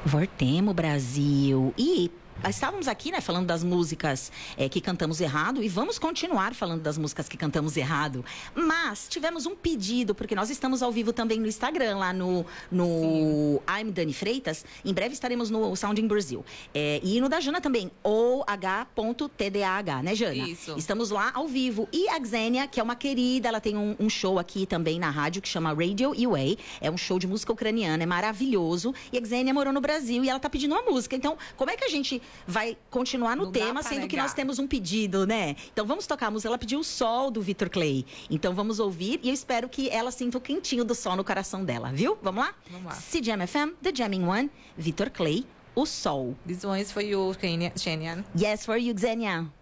Voltemos, Brasil. E estávamos aqui, né, falando das músicas que cantamos errado, e vamos continuar falando das músicas que cantamos errado. Mas tivemos um pedido, porque nós estamos ao vivo também no Instagram, lá no I'm Dani Freitas. Em breve estaremos no Sounding Brasil. E no da Jana também, OH.TDAH, né, Jana? Isso. Estamos lá ao vivo. E a Xenia, que é uma querida, ela tem um show aqui também na rádio que chama Radio UA. É um show de música ucraniana, é maravilhoso. E a Xenia morou no Brasil e ela tá pedindo uma música. Então, como é que a gente vai continuar no tema, sendo que nós temos um pedido, né? Então vamos tocar a música. Ela pediu o Sol, do Vitor Clay. Então vamos ouvir e eu espero que ela sinta o quentinho do sol no coração dela, viu? Vamos lá? Vamos lá. CJM FM, The Jamming One, Vitor Clay, o Sol. This one is for you, Shanian. Yes, for you, Xenia.